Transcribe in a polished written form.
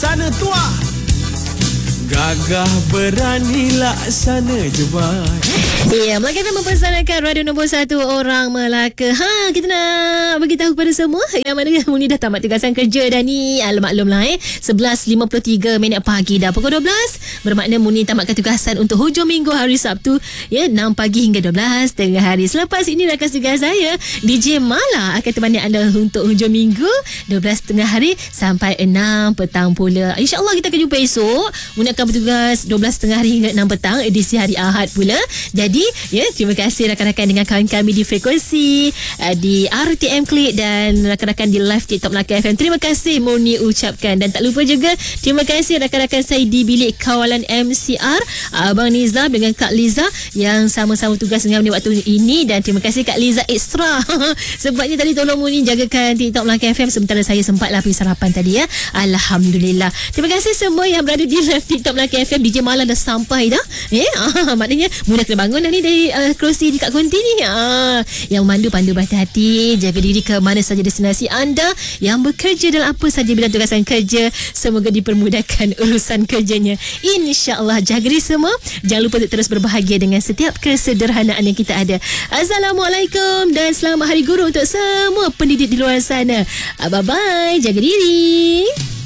sana tua. Gagah berani laksana jebat. Ya, Melaka FM mempersanakan radio nombor 1 orang Melaka. Kita nak bagi tahu kepada semua yang mana Muni dah tamat tugasan kerja dah ni. Maklumlah 11.53 minit pagi dah pukul 12. Bermakna Muni tamatkan tugasan untuk hujung minggu hari Sabtu, 6 pagi hingga 12 tengah hari. Selepas ini rakan tugas saya DJ Mala akan temani anda untuk hujung minggu 12 tengah hari sampai 6 petang pula. InsyaAllah kita akan jumpa esok. Muni akan bertugas 12 tengah hari hingga 6 petang edisi hari Ahad pula. Jadi terima kasih rakan-rakan dengan kawan kami di frekuensi di RTM Klik dan rakan-rakan di live TikTok Melaka FM. Terima kasih Muni ucapkan, dan tak lupa juga terima kasih rakan-rakan saya di bilik kawalan MCR, Abang Niza dengan Kak Liza yang sama-sama tugas dengan Muni waktu ini, dan terima kasih Kak Liza ekstra sebabnya tadi tolong Muni jagakan TikTok Melaka FM sementara saya sempatlah pergi sarapan tadi ya. Alhamdulillah. Terima kasih semua yang berada di live TikTok Melaka FM. DJ Malam dah sampai dah. Maknanya Muni kena bangun dah ni dari kerusi di kat konti ni. Yang mandu pandu berhati-hati, jaga diri ke mana saja destinasi anda, yang bekerja dalam apa saja bidang tugasan kerja, semoga dipermudahkan urusan kerjanya. InsyaAllah. Jaga diri semua. Jangan lupa untuk terus berbahagia dengan setiap kesederhanaan yang kita ada. Assalamualaikum dan selamat Hari Guru untuk semua pendidik di luar sana. Bye-bye. Jaga diri.